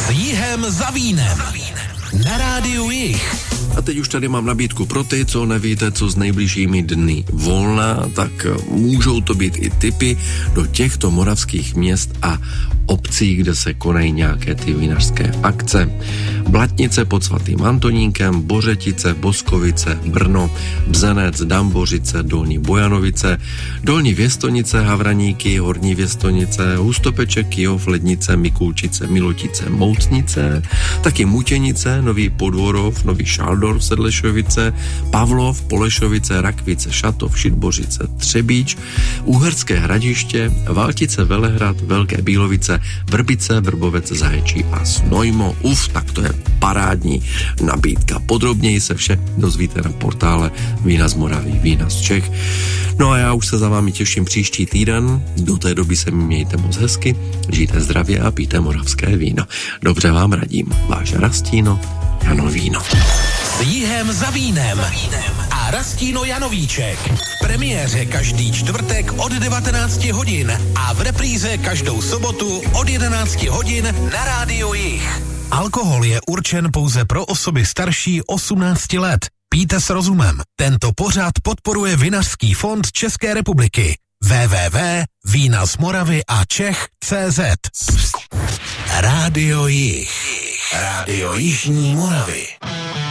S Jihem za vínem. Na rádiu Jih. A teď už tady mám nabídku pro ty, co nevíte, co s nejbližšími dny volna, tak můžou to být i tipy do těchto moravských měst a obcí, kde se konají nějaké ty vinařské akce. Blatnice pod svatým Antonínkem, Bořetice, Boskovice, Brno, Bzenec, Dambořice, Dolní Bojanovice, Dolní Věstonice, Havraníky, Horní Věstonice, Hustopeček, Kyjov, Lednice, Mikulčice, Milotice, Moutnice, taky Mutěnice, Nový Podvorov, Nový Šaldorf, Sedlešovice, Pavlov, Polešovice, Rakvice, Šatov, Šitbořice, Třebíč, Úherské Hradiště, Valtice, Velehrad, Velké Bílovice, Vrbice, Vrbovec, Zaječí a Znojmo. Tak to je parádní nabídka. Podrobněji se vše dozvíte na portále Vína z Moravy, Vína z Čech. No a já už se za vámi těším příští týden. Do té doby se mějte moc hezky, žijte zdravě a pijte moravské víno. Dobře vám radím. Váš Rastíno Jano Víno. S Jihem za vínem a Rastíno Janovíček. V premiéře každý čtvrtek od 19 hodin a v repríze každou sobotu od 11 hodin na rádiu Jih. Alkohol je určen pouze pro osoby starší 18 let. Pijte s rozumem. Tento pořad podporuje Vinařský fond České republiky. www.vínazmoravyačech.cz Rádio Jih. Rádio Jižní Moravy.